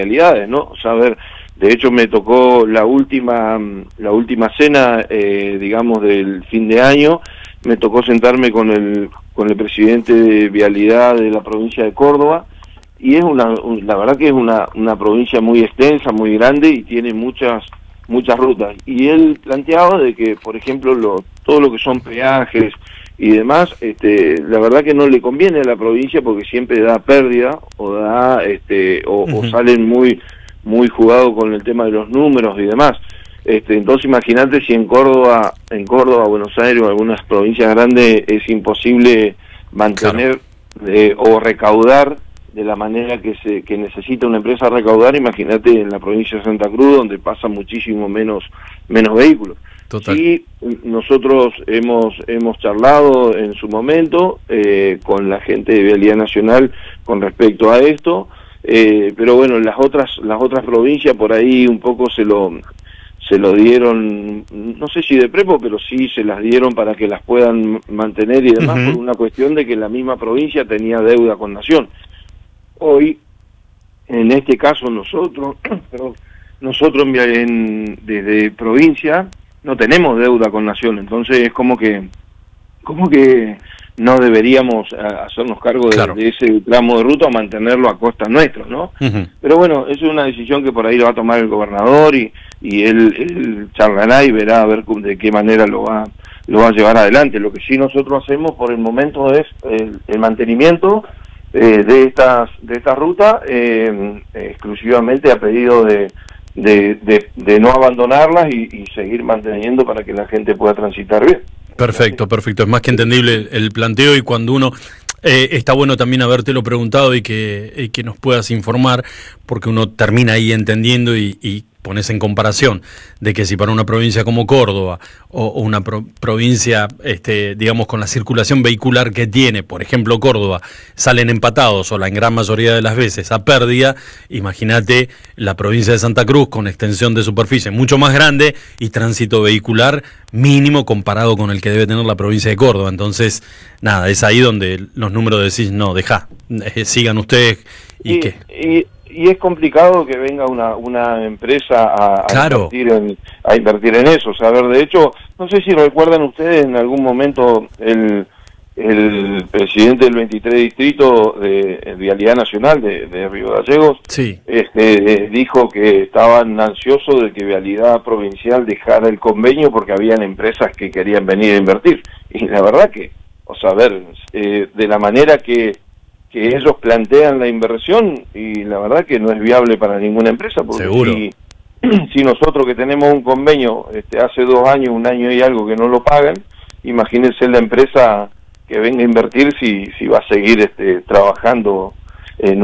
realidades, ¿no? O sea, a ver, de hecho me tocó la última cena, digamos, del fin de año, me tocó sentarme con el presidente de Vialidad de la provincia de Córdoba, y es la verdad que es una provincia muy extensa, muy grande, y tiene muchas rutas. Y él planteaba de que, por ejemplo, todo lo que son peajes y demás, la verdad que no le conviene a la provincia porque siempre da pérdida o o salen muy jugados con el tema de los números y demás. Entonces imagínate si en Córdoba, Buenos Aires o algunas provincias grandes es imposible mantener o recaudar de la manera que necesita una empresa recaudar. Imagínate en la provincia de Santa Cruz, donde pasa muchísimo menos vehículos. Total. Sí, nosotros hemos charlado en su momento con la gente de Vialidad Nacional con respecto a esto, pero bueno, las otras provincias por ahí un poco se lo dieron, no sé si de prepo, pero sí se las dieron para que las puedan mantener y demás, por una cuestión de que la misma provincia tenía deuda con Nación. Hoy, en este caso nosotros desde provincia no tenemos deuda con Nación, entonces es como que no deberíamos hacernos cargo de ese tramo de ruta o mantenerlo a costa nuestro, ¿no? Pero bueno, eso es una decisión que por ahí lo va a tomar el gobernador y él charlará y verá a ver de qué manera lo va a llevar adelante. Lo que sí nosotros hacemos por el momento es el mantenimiento de estas rutas, exclusivamente a pedido de no abandonarlas y seguir manteniendo para que la gente pueda transitar bien. Perfecto. Es más que entendible el planteo, y cuando uno está bueno también habértelo preguntado y que nos puedas informar, porque uno termina ahí entendiendo y pones en comparación de que si para una provincia como Córdoba o una provincia, digamos, con la circulación vehicular que tiene, por ejemplo Córdoba, salen empatados o la gran mayoría de las veces a pérdida, imagínate la provincia de Santa Cruz con extensión de superficie mucho más grande y tránsito vehicular mínimo comparado con el que debe tener la provincia de Córdoba. Entonces, nada, es ahí donde los números decís, no, sigan ustedes y es complicado que venga una empresa a invertir en eso. O sea, a ver, de hecho, no sé si recuerdan ustedes en algún momento el presidente del 23 Distrito de Vialidad Nacional de Río Gallegos, sí, dijo que estaban ansiosos de que Vialidad Provincial dejara el convenio porque habían empresas que querían venir a invertir. Y la verdad que, o sea, a ver, de la manera que ellos plantean la inversión, y la verdad que no es viable para ninguna empresa, porque seguro. Si nosotros que tenemos un convenio hace 2 años, 1 año y algo que no lo pagan, imagínense la empresa que venga a invertir si va a seguir trabajando en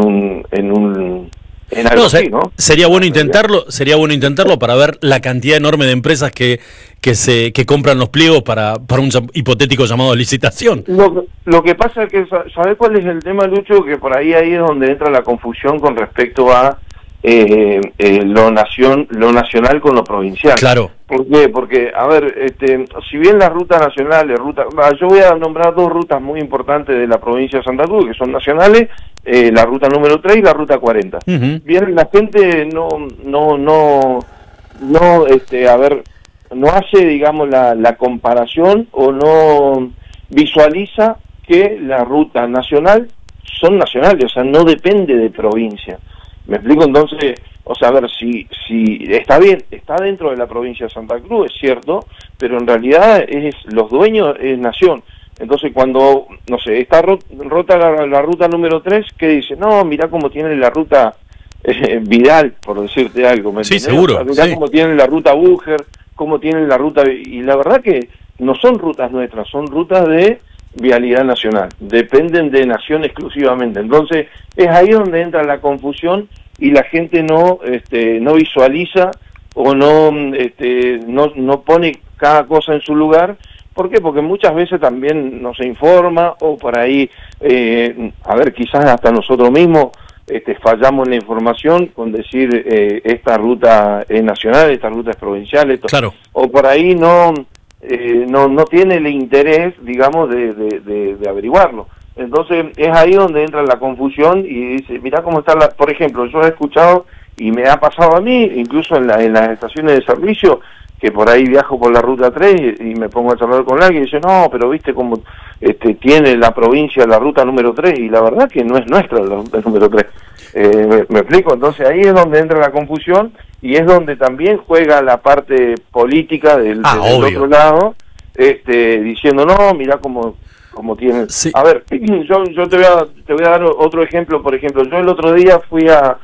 algo así, ¿no? Sería bueno intentarlo para ver la cantidad enorme de empresas que compran los pliegos para un hipotético llamado de licitación. Lo que pasa es que, ¿sabés cuál es el tema, Lucho? Que por ahí es donde entra la confusión con respecto a lo nacional con lo provincial. Claro. ¿Por qué? Porque, a ver, si bien las rutas nacionales, yo voy a nombrar 2 rutas muy importantes de la provincia de Santa Cruz, que son nacionales, la ruta número 3 y la ruta 40. Bien, la gente no hace, digamos, la comparación o no visualiza que la ruta nacional son nacionales, o sea, no depende de provincia. ¿Me explico? Entonces, o sea, a ver, si está bien, está dentro de la provincia de Santa Cruz, es cierto, pero en realidad los dueños es Nación. Entonces, cuando, no sé, esta la ruta número 3, ¿qué dice? No, mirá cómo tiene la ruta Vidal, por decirte algo. ¿Me sí, entendés? seguro. O sea, mirá cómo tiene la ruta Búger, cómo tiene la ruta... Y la verdad que no son rutas nuestras, son rutas de Vialidad Nacional, dependen de Nación exclusivamente. Entonces es ahí donde entra la confusión y la gente no visualiza o no pone cada cosa en su lugar. ¿Por qué? Porque muchas veces también no se informa o por ahí, a ver, quizás hasta nosotros mismos fallamos en la información con decir esta ruta es nacional, esta ruta es provincial, claro. O por ahí no tiene el interés, digamos, de averiguarlo. Entonces es ahí donde entra la confusión y dice, mirá cómo está por ejemplo, yo he escuchado Y me ha pasado a mí, incluso en las estaciones de servicio, que por ahí viajo por la ruta 3 y me pongo a charlar con alguien y dice, no, pero viste cómo tiene la provincia la ruta número 3, y la verdad que no es nuestra la ruta número 3. ¿Me explico? Entonces ahí es donde entra la confusión y es donde también juega la parte política del otro lado, diciendo, no, mirá cómo tienen... Sí. A ver, yo te voy a dar otro ejemplo. Por ejemplo, yo el otro día fui a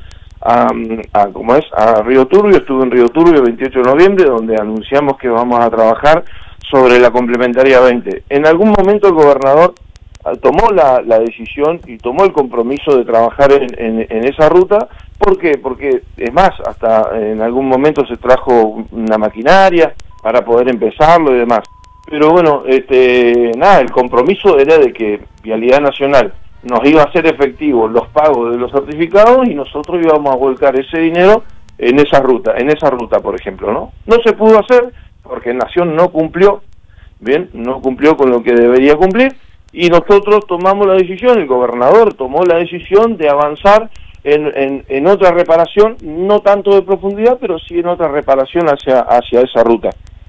Río Turbio, estuve en Río Turbio el 28 de noviembre, donde anunciamos que vamos a trabajar sobre la complementaria 20. En algún momento el gobernador tomó la decisión y tomó el compromiso de trabajar en esa ruta. ¿Por qué? Porque, es más, hasta en algún momento se trajo una maquinaria para poder empezarlo y demás. Pero bueno, el compromiso era de que Vialidad Nacional nos iba a hacer efectivos los pagos de los certificados y nosotros íbamos a volcar ese dinero en esa ruta, por ejemplo, ¿no? No se pudo hacer porque Nación no cumplió con lo que debería cumplir, y nosotros tomamos la decisión, el gobernador tomó la decisión de avanzar en otra reparación, no tanto de profundidad, pero sí en otra reparación hacia esa ruta.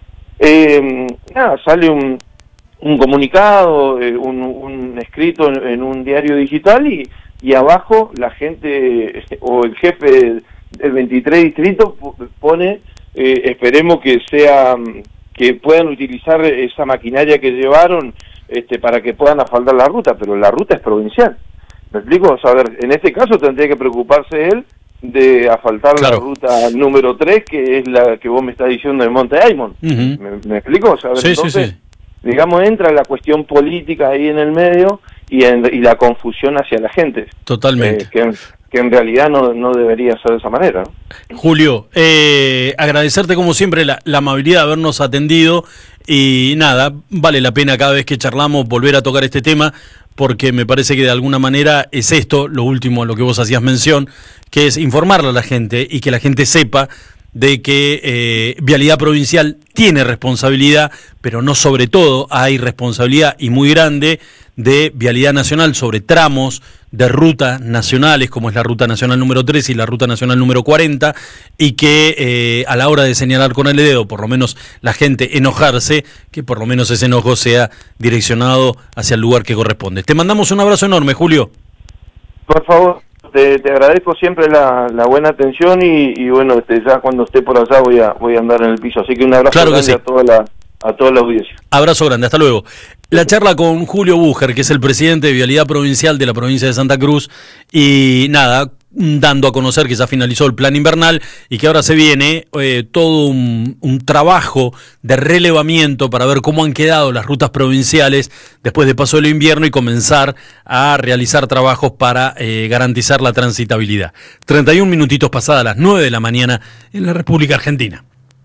Sale un comunicado, un escrito en un diario digital, y abajo la gente o el jefe del 23 distrito pone, esperemos que puedan utilizar esa maquinaria que llevaron para que puedan asfaltar la ruta, pero la ruta es provincial. ¿Me explico? O sea, a ver, en este caso tendría que preocuparse él de asfaltar la ruta número 3, que es la que vos me estás diciendo de Monte Aymon. ¿Me explico? O sea, a ver, entonces, digamos, entra la cuestión política ahí en el medio y la confusión hacia la gente. Totalmente. Que en realidad no debería ser de esa manera, ¿no? Julio, agradecerte como siempre la amabilidad de habernos atendido, y nada, vale la pena cada vez que charlamos volver a tocar este tema, porque me parece que de alguna manera es esto, lo último a lo que vos hacías mención, que es informarle a la gente y que la gente sepa de que Vialidad Provincial tiene responsabilidad, pero no sobre todo, hay responsabilidad y muy grande de Vialidad Nacional sobre tramos de rutas nacionales, como es la Ruta Nacional número 3 y la Ruta Nacional número 40, y que a la hora de señalar con el dedo, por lo menos la gente enojarse, que por lo menos ese enojo sea direccionado hacia el lugar que corresponde. Te mandamos un abrazo enorme, Julio. Por favor. Te agradezco siempre la buena atención y bueno, ya cuando esté por allá voy a andar en el piso, así que un abrazo grande sí. a toda la audiencia. Abrazo grande, hasta luego. La charla con Julio Búger, que es el presidente de Vialidad Provincial de la provincia de Santa Cruz, y nada, dando a conocer que ya finalizó el plan invernal y que ahora se viene todo un trabajo de relevamiento para ver cómo han quedado las rutas provinciales después de paso del invierno y comenzar a realizar trabajos para garantizar la transitabilidad. 31 minutitos pasadas las 9 de la mañana en la República Argentina.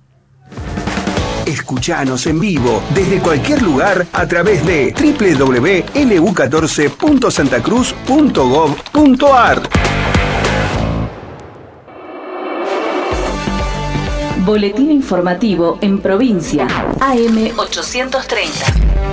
Escuchanos en vivo desde cualquier lugar a través de www.lu14.santacruz.gov.ar. Boletín informativo en provincia, AM 830.